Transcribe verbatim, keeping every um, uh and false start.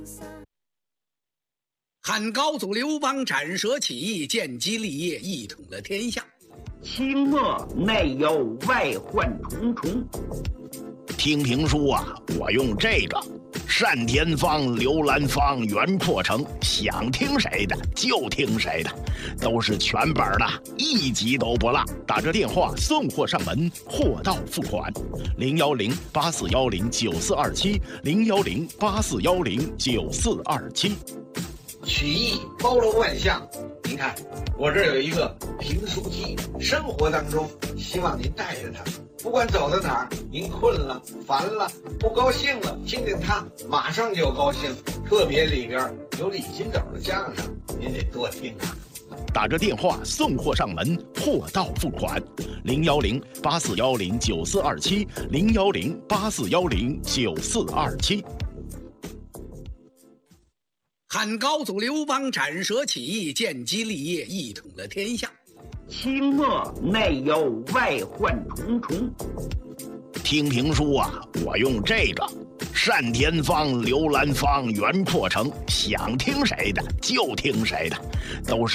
汉高祖刘邦斩蛇起义，建基立业，一统了天下。 清末内忧外患重重。 听评书啊，我用这个单田芳、刘兰芳、袁阔成，想听谁的就听谁的，都是全本的，一集都不落。打着电话送货上门，货到付款。零幺零八四幺零九四二七，零幺零八四幺零九四二七。 曲艺包罗万象，您看，我这儿有一个评书机，生活当中希望您带着它，不管走到哪儿，您困了、烦了、不高兴了，听听它，马上就高兴。特别里边有李金斗的相声，您得多听啊。 打着电话送货上门，货到付款。零幺零八四幺零九四二七，零幺零八四幺零九四二七。 汉高祖刘邦斩蛇起义，建基立业，一统了天下。 清末内忧外患重重。 听评书啊，我用这个单田芳、刘兰芳、袁阔成，想听谁的就听谁的，都是